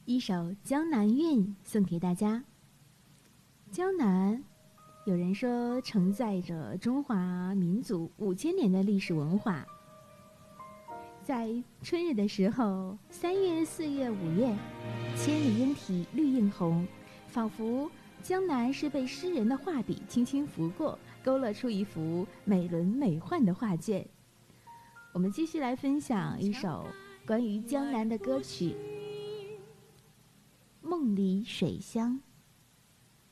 一首《江南韵》送给大家。江南，有人说承载着中华民族5000年的历史文化。在春日的时候，3月、4月、5月，千里莺啼绿映红，仿佛江南是被诗人的画笔轻轻拂过，勾勒出一幅美轮美奂的画卷。我们继续来分享一首关于江南的歌曲《梦里水乡》。